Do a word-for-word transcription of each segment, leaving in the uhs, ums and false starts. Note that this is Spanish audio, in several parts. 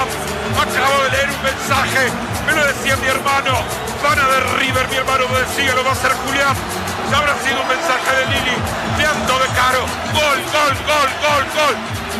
Julián. Acabo de leer un mensaje. Me lo decía mi hermano. Pana de River, mi hermano me decía, lo va a hacer Julián. Ya habrá sido un mensaje de Lili. Le ando de caro. Gol, gol, gol, gol, gol.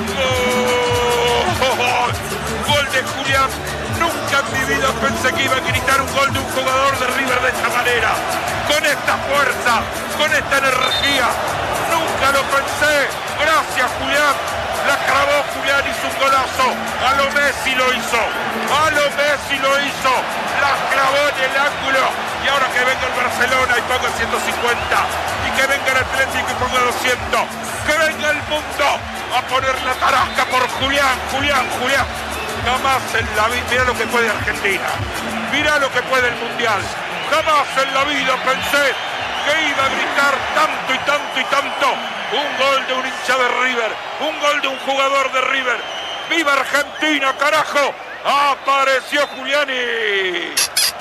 Gol. Gol de Julián. Nunca en mi vida pensé que iba a gritar un gol de un jugador de River de esta manera. Con esta fuerza, con esta energía. Nunca lo pensé. Gracias, Julián. La clavó Julián, hizo un golazo. A lo Messi lo hizo. A lo Messi lo hizo. La clavó en el ángulo. Y ahora que venga el Barcelona y ponga ciento cincuenta. Y que venga el Atlético y ponga doscientos. Que venga el mundo a poner la tarasca por Julián, Julián, Julián. Jamás en la vida, mira lo que puede Argentina. Mira lo que puede el Mundial. Jamás en la vida pensé que iba a gritar tanto y tanto y tanto. Un gol de un hincha de River. Un gol de un jugador de River. ¡Viva Argentina, carajo! ¡Apareció Giuliani!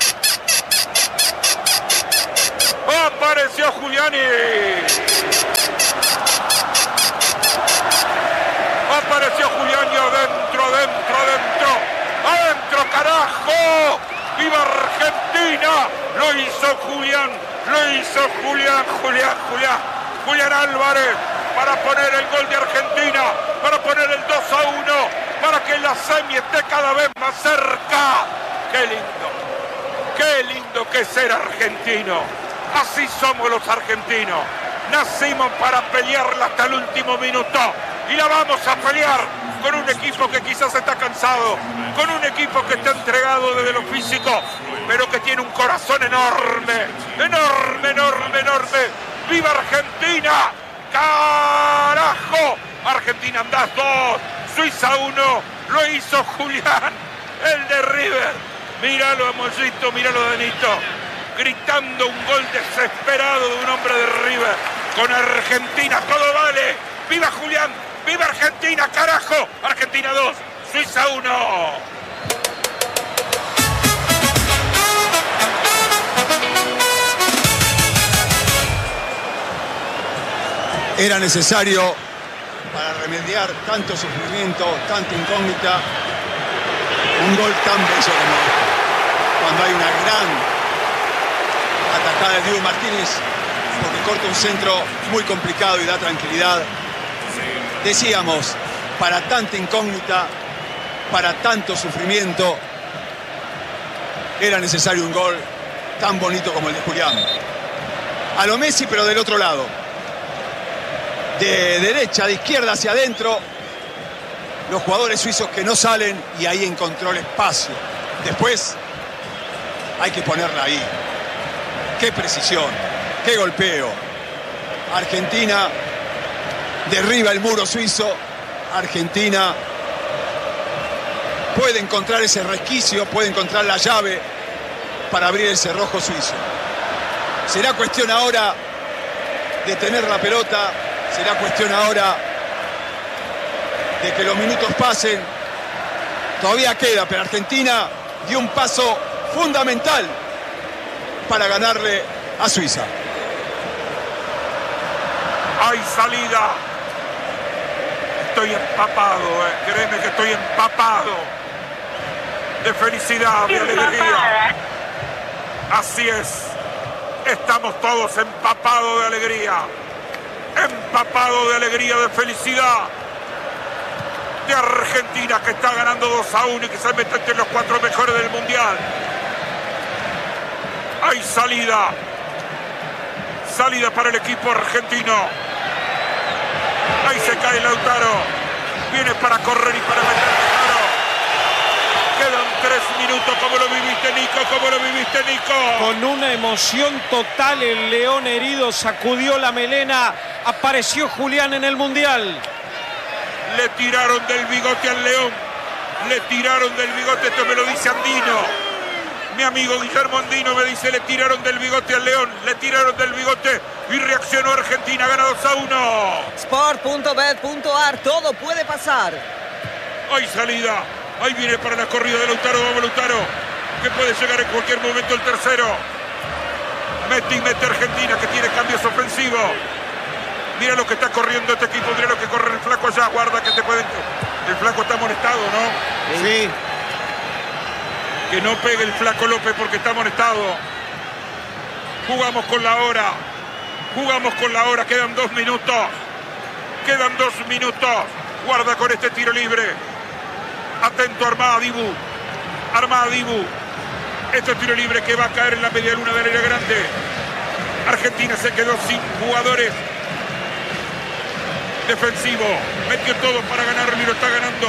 ¡Apareció Giuliani! Apareció Giuliani adentro, adentro, adentro. ¡Adentro, carajo! ¡Viva Argentina! Lo hizo Julián. Lo hizo Julián, Julián, Julián. Julián Álvarez para poner el gol de Argentina, para poner el dos a uno, para que la semi esté cada vez más cerca. ¡Qué lindo! ¡Qué lindo que es ser argentino! Así somos los argentinos. Nacimos para pelearla hasta el último minuto y la vamos a pelear con un equipo que quizás está cansado, con un equipo que está entregado desde lo físico, pero que tiene un corazón enorme, enorme, enorme, enorme. ¡Viva Argentina! ¡Carajo! Argentina andás dos, Suiza uno, lo hizo Julián, el de River. Míralo a Mollito, míralo a Danito, gritando un gol desesperado de un hombre de River. Con Argentina todo vale. ¡Viva Julián! ¡Viva Argentina, carajo! Argentina dos, Suiza uno. Era necesario para remediar tanto sufrimiento, tanta incógnita, un gol tan bello como este. Cuando hay una gran atacada de Diego Martínez, porque corta un centro muy complicado y da tranquilidad. Decíamos, para tanta incógnita, para tanto sufrimiento, era necesario un gol tan bonito como el de Julián. A lo Messi, pero del otro lado. De derecha, de izquierda hacia adentro, los jugadores suizos que no salen y ahí encontró el espacio. Después hay que ponerla ahí. Qué precisión, qué golpeo. Argentina derriba el muro suizo. Argentina puede encontrar ese resquicio, puede encontrar la llave para abrir el cerrojo suizo. Será cuestión ahora de tener la pelota. Será cuestión ahora de que los minutos pasen. Todavía queda, pero Argentina dio un paso fundamental para ganarle a Suiza. Hay salida. Estoy empapado, eh. Créeme que estoy empapado de felicidad, de alegría. Así es. Estamos todos empapados de alegría. Empapado de alegría, de felicidad, de Argentina que está ganando dos a uno y que se mete entre los cuatro mejores del Mundial. Hay salida, salida para el equipo argentino. Ahí se cae Lautaro, viene para correr y para meter Lautaro. Quedan tres minutos. ¿Cómo lo viviste, Nico? ¿Cómo lo viviste, Nico? Con una emoción total, el león herido sacudió la melena. Apareció Julián en el Mundial. Le tiraron del bigote al león. Le tiraron del bigote, esto me lo dice Andino. Mi amigo Guillermo Andino me dice, le tiraron del bigote al león. Le tiraron del bigote y reaccionó Argentina, gana dos a uno. Sport punto bet punto ar, todo puede pasar. Hay salida. Ahí viene para la corrida de Lautaro. Vamos, Lautaro, que puede llegar en cualquier momento el tercero. Mete y mete Argentina, que tiene cambios ofensivos. Mira lo que está corriendo este equipo, mira lo que corre el flaco allá, guarda que te pueden... El flaco está amonestado, ¿no? Sí. Que no pegue el flaco López porque está amonestado. Jugamos con la hora. Jugamos con la hora. Quedan dos minutos. Quedan dos minutos. Guarda con este tiro libre. Atento Armada Dibu. Armada Dibu. Este tiro libre que va a caer en la media luna del área grande. Argentina se quedó sin jugadores defensivos. Metió todo para ganarlo y lo está ganando.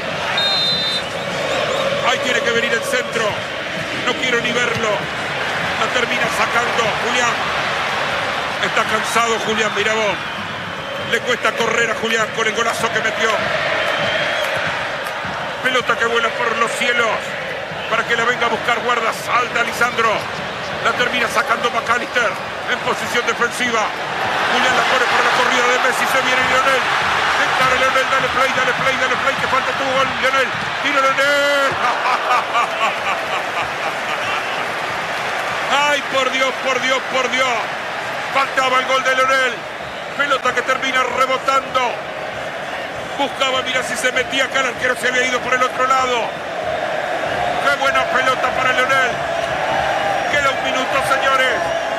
Ahí tiene que venir el centro. No quiero ni verlo. La termina sacando Julián. Está cansado Julián, mira vos. Le cuesta correr a Julián con el golazo que metió. Pelota que vuela por los cielos para que la venga a buscar guarda. Salta Lisandro. La termina sacando McAllister en posición defensiva. Julián la pone por la corrida de Messi. Se viene Lionel. Encara Lionel. Dale play, dale play, dale play. Que falta tu gol, Lionel. Tiro Lionel. Ay, por Dios, por Dios, por Dios. Faltaba el gol de Lionel. Pelota que termina rebotando. Buscaba, mira si se metía acá. El arquero se había ido por el otro lado. Qué buena pelota para Lionel. Queda un minuto, señores.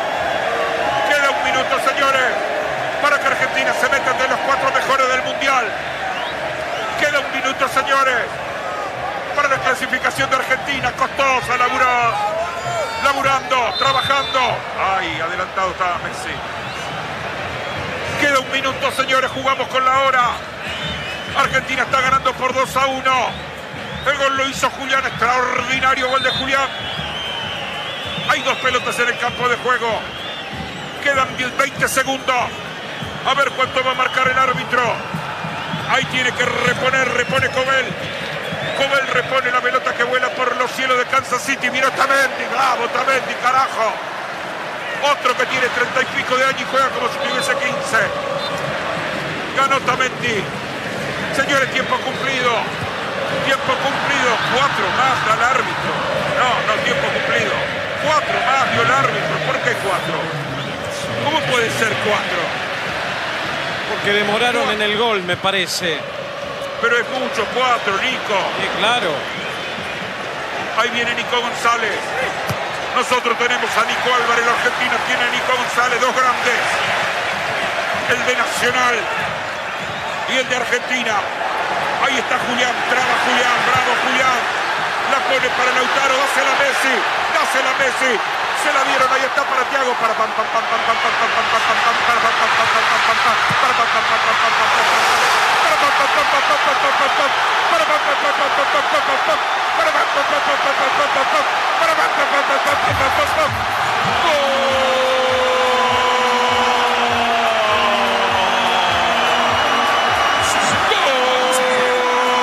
Queda un minuto, señores. Para que Argentina se meta entre los cuatro mejores del Mundial. Queda un minuto, señores. Para la clasificación de Argentina. Costosa, laburó. Laburando, trabajando. Ay, adelantado estaba Messi. Queda un minuto, señores. Jugamos con la hora. Argentina está ganando por dos a uno. El gol lo hizo Julián. Extraordinario gol de Julián. Hay dos pelotas en el campo de juego. Quedan veinte segundos. A ver cuánto va a marcar el árbitro. Ahí tiene que reponer. Repone Cobel. Cobel repone la pelota que vuela por los cielos de Kansas City. Mira Tamendi. Bravo Tamendi, carajo. Otro que tiene treinta y pico de años y juega como si tuviese quince. Ganó Tamendi. Señores, tiempo cumplido. Tiempo cumplido. Cuatro más al árbitro. No, no, tiempo cumplido. Cuatro más dio el árbitro. ¿Por qué cuatro? ¿Cómo puede ser cuatro? Porque demoraron cuatro en el gol, me parece. Pero es mucho, cuatro, Nico. Sí, claro. Ahí viene Nico González. Nosotros tenemos a Nico Álvarez. La Argentina tiene a Nico González, dos grandes. El de Nacional y el de Argentina. Ahí está Julián, traba Julián, bravo Julián. La pone para Lautaro, dásela a Messi, dásela a Messi. Se la dieron, ahí está para Thiago. Para pam pam pam pam pam pam pam pam pam pam pam para pam pam pam pam pam pam para pam pam pam pam pam pam para pam pam pam pam pam pam pam pam para pam pam pam pam pam pam pam pam para pam pam pam pam pam pam pam para pam pam pam pam pam pam pam.